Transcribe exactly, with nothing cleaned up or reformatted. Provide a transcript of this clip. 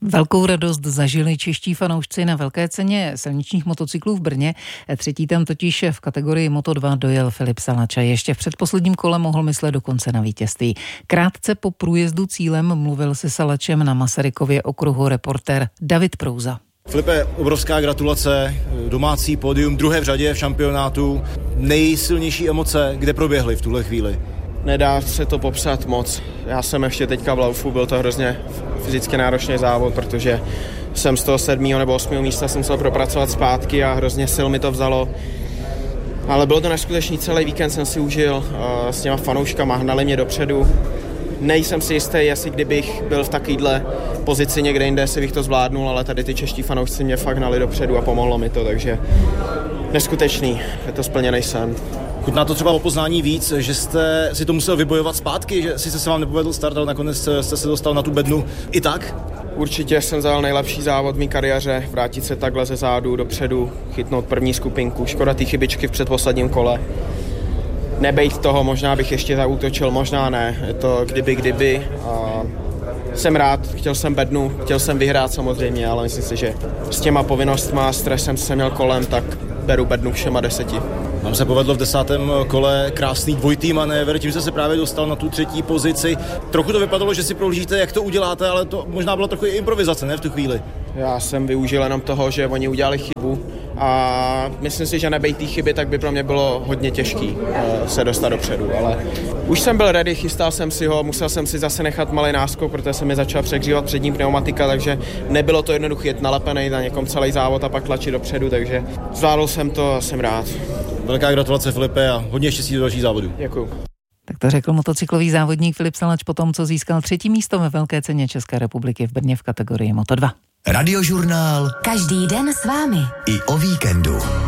Velkou radost zažili čeští fanoušci na velké ceně silničních motocyklů v Brně. Třetí tam totiž v kategorii Moto dva dojel Filip Salač a ještě v předposledním kole mohl myslet dokonce na vítězství. Krátce po průjezdu cílem mluvil se Salačem na Masarykově okruhu reportér David Prouza. Filipe, obrovská gratulace, domácí pódium, druhé v řadě v šampionátu. Nejsilnější emoce, kde proběhly v tuhle chvíli? Nedá se to popsat moc. Já jsem ještě teďka v laufu, byl to hrozně fyzicky náročný závod, protože jsem z toho sedmého nebo osmého místa jsem musel propracovat zpátky a hrozně sil mi to vzalo. Ale bylo to neskutečný, celý víkend jsem si užil uh, s těma fanouškama, hnali mě dopředu. Nejsem si jistý, jestli kdybych byl v takovýhle pozici někde jinde, jestli bych to zvládnul, ale tady ty čeští fanoušci mě fakt hnali dopředu a pomohlo mi to, takže neskutečný, je to splněný sen. Chutná to třeba o poznání víc, že jste si to musel vybojovat zpátky, že sice se vám nepovedl start, ale nakonec jste se dostal na tu bednu i tak? Určitě jsem zadal nejlepší závod v mý kariéře, vrátit se takhle ze zádu dopředu, chytnout první skupinku, škoda ty chybičky v předposledním kole. Nebejt toho, možná bych ještě zaútočil, možná ne, je to kdyby, kdyby. A jsem rád, chtěl jsem bednu, chtěl jsem vyhrát samozřejmě, ale myslím si, že s těma povinnostma a stresem, co jsem měl kolem, tak beru bednu všema deseti. Vám se povedlo v desátém kole krásný dvojitý manévr, tím jste se právě dostal na tu třetí pozici. Trochu to vypadalo, že si prohlížíte, jak to uděláte, ale to možná bylo trochu i improvizace, ne v tu chvíli? Já jsem využil jenom toho, že oni udělali chybu a myslím si, že nebejt té chyby, tak by pro mě bylo hodně těžký se dostat dopředu, ale už jsem byl ready, chystal jsem si ho, musel jsem si zase nechat malý náskok, protože se mi začala přehřívat přední pneumatika, takže nebylo to jednoduché jet nalepený na někom celý závod a pak tlačit dopředu, takže zvládl jsem to a jsem rád. Velká gratulace, Filipe, a hodně štěstí do dalších závodů. Děkuju. Tak to řekl motocyklový závodník Filip Salač po tom, co získal třetí místo ve velké ceně České republiky v Brně v kategorii Moto dva. Radiožurnál. Každý den s vámi. I o víkendu.